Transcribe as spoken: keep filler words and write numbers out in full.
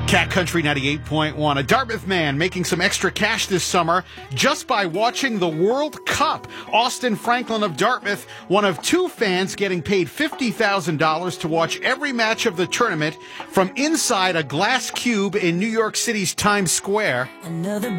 Cat Country ninety-eight point one. A Dartmouth man making some extra cash this summer just by watching the World Cup. Austin Franklin of Dartmouth, one of two fans getting paid fifty thousand dollars to watch every match of the tournament from inside a glass cube in New York City's Times Square. Another